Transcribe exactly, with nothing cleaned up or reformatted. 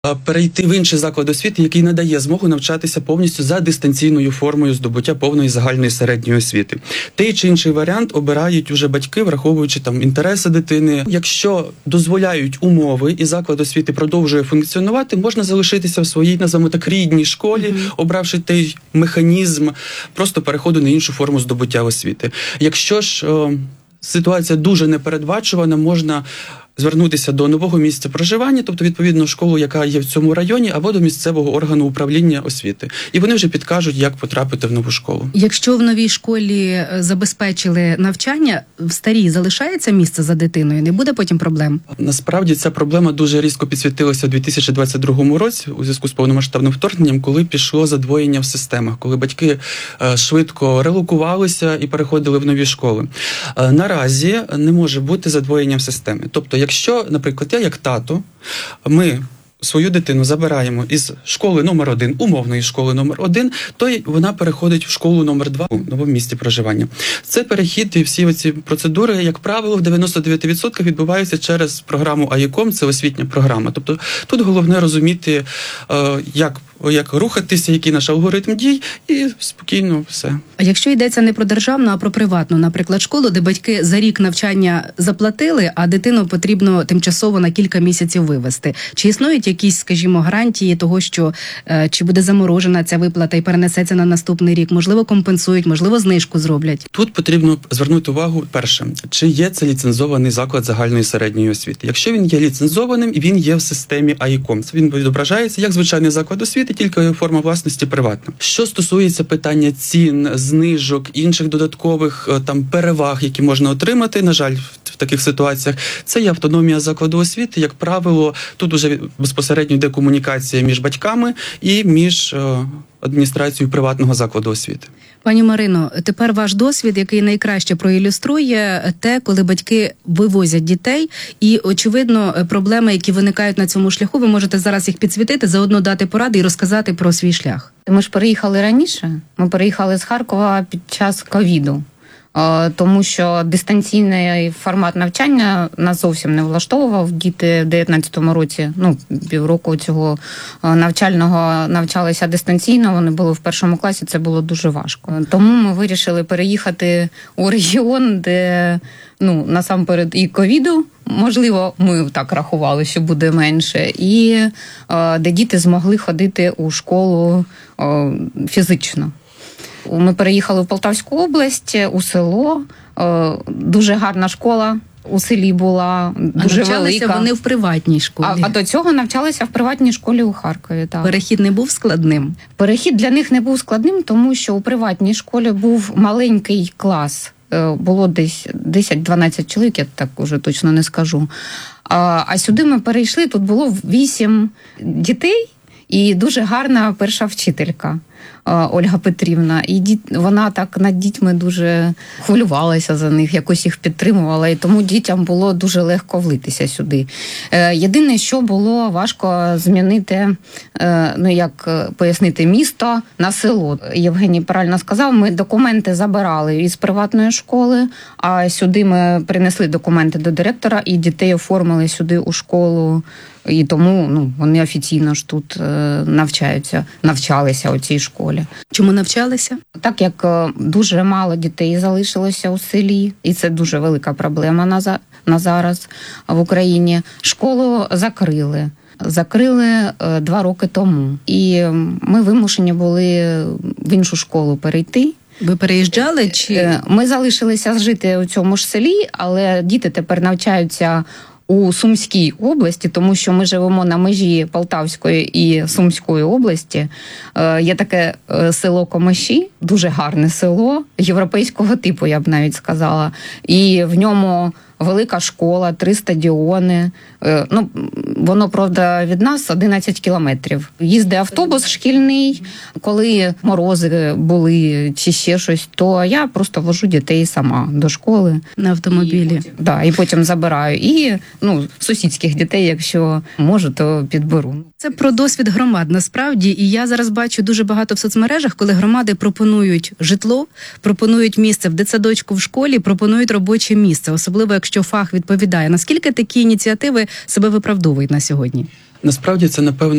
Перейти в інший заклад освіти, який надає змогу навчатися повністю за дистанційною формою здобуття повної загальної середньої освіти. Той чи інший варіант обирають уже батьки, враховуючи там інтереси дитини. Якщо дозволяють умови і заклад освіти продовжує функціонувати, можна залишитися в своїй, називаємо так, рідній школі, mm-hmm. обравши той механізм просто переходу на іншу форму здобуття освіти. Якщо ж о, ситуація дуже непередбачувана, можна звернутися до нового місця проживання, тобто, відповідно, школу, яка є в цьому районі, або до місцевого органу управління освіти. І вони вже підкажуть, як потрапити в нову школу. Якщо в новій школі забезпечили навчання, в старій залишається місце за дитиною? Не буде потім проблем? Насправді, ця проблема дуже різко підсвітилася у дві тисячі двадцять другому році у зв'язку з повномасштабним вторгненням, коли пішло задвоєння в системах, коли батьки швидко релокувалися і переходили в нові школи. Наразі не може бути задвоєння в системі. Тобто, якщо, наприклад, я як тато, ми свою дитину забираємо із школи номер один, умовної школи номер один, то вона переходить в школу номер два у новому місці проживання. Це перехід і всі ці процедури, як правило, в дев'яносто дев'ять відсотків відбуваються через програму АЄКОМ, це освітня програма. Тобто тут головне розуміти, як, як рухатися, який наш алгоритм дій, і спокійно все. А якщо йдеться не про державну, а про приватну, наприклад, школу, де батьки за рік навчання заплатили, а дитину потрібно тимчасово на кілька місяців вивезти. Чи існують якісь, скажімо, гарантії того, що е, чи буде заморожена ця виплата і перенесеться на наступний рік? Можливо, компенсують, можливо, знижку зроблять? Тут потрібно звернути увагу, перше, чи є це ліцензований заклад загальної середньої освіти. Якщо він є ліцензованим, він є в системі АЄКОМ. Він відображається як звичайний заклад освіти, тільки форма власності приватна. Що стосується питання цін, знижок, інших додаткових там переваг, які можна отримати, на жаль, в таких ситуаціях, це є автономія закладу освіти. Як правило, тут уже безпосередньо йде комунікація між батьками і між адміністрацією приватного закладу освіти. Пані Марино, тепер ваш досвід, який найкраще проілюструє те, коли батьки вивозять дітей, і, очевидно, проблеми, які виникають на цьому шляху, ви можете зараз їх підсвітити, заодно дати поради і розказати про свій шлях. Ми ж переїхали раніше, ми переїхали з Харкова під час ковіду. Тому що дистанційний формат навчання нас зовсім не влаштовував. Діти в дев'ятнадцятому році, ну, півроку цього навчального навчалися дистанційно, вони були в першому класі, це було дуже важко. Тому ми вирішили переїхати у регіон, де, ну, насамперед і ковіду, можливо, ми так рахували, що буде менше, і де діти змогли ходити у школу фізично. Ми переїхали в Полтавську область, у село. Дуже гарна школа у селі була, дуже навчалися велика. Вони в приватній школі. А, а до цього навчалися в приватній школі у Харкові. Так. Перехід не був складним? Перехід для них не був складним, тому що у приватній школі був маленький клас. Було десь десять-дванадцять чоловік, я так уже точно не скажу. А, а сюди ми перейшли, тут було вісім дітей і дуже гарна перша вчителька. Ольга Петрівна, і діт... вона так над дітьми дуже хвилювалася за них, якось їх підтримувала, і тому дітям було дуже легко влитися сюди. Е, єдине, що було важко змінити, е, ну як пояснити, місто на село. Євгеній правильно сказав, ми документи забирали із приватної школи, а сюди ми принесли документи до директора, і дітей оформили сюди у школу. І тому, ну, вони офіційно ж тут е, навчаються, навчалися у цій школі. Чому навчалися? Так як е, дуже мало дітей залишилося у селі, і це дуже велика проблема на, за, на зараз в Україні, школу закрили. Закрили е, два роки тому. І ми вимушені були в іншу школу перейти. Ви переїжджали? Чи ми залишилися жити у цьому ж селі, але діти тепер навчаються у Сумській області, тому що ми живемо на межі Полтавської і Сумської області. Е, є таке село Комиші, дуже гарне село, європейського типу, я б навіть сказала. І в ньому велика школа, три стадіони. Е, ну, воно, правда, від нас одинадцять кілометрів. Їздить автобус шкільний, коли морози були чи ще щось, то я просто вожу дітей сама до школи. На автомобілі. І потім, да, і потім забираю. І, ну, сусідських дітей, якщо можу, то підберу. Це про досвід громад, насправді. І я зараз бачу дуже багато в соцмережах, коли громади пропонують житло, пропонують місце в дитсадочку, в школі, пропонують робоче місце. Особливо, якщо що фах відповідає. Наскільки такі ініціативи себе виправдовують на сьогодні? Насправді це, напевно,